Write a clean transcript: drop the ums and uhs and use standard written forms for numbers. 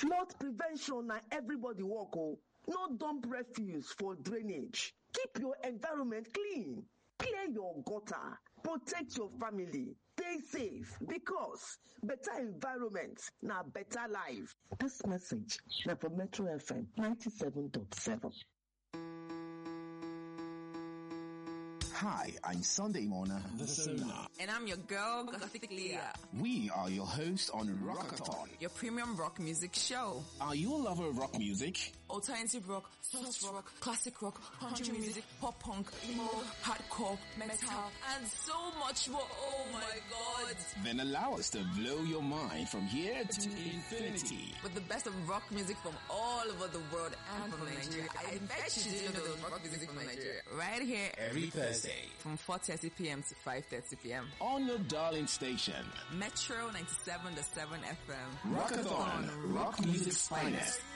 Flood prevention na everybody work o. No dump refuse for drainage. Keep your environment clean. Clear your gutter. Protect your family. Stay safe because better environment na better life. This message na from Metro FM 97.7. Hi, I'm Sunday Mona, the Sonar. And I'm your girl, Gothic Leah. We are your hosts on Rockathon, your premium rock music show. Are you a lover of rock music? Alternative rock, soft rock, classic rock, country music, pop punk, emo, hardcore, metal, and so much more. Oh my god. Then allow us to blow your mind from here to infinity. With the best of rock music from all over the world and from Nigeria. I bet you didn't know there was rock music from Nigeria. Right here every Thursday from 4:30 p.m. to 5:30 p.m. on your darling station, Metro 97.7 FM. Rockathon, rock music's finest.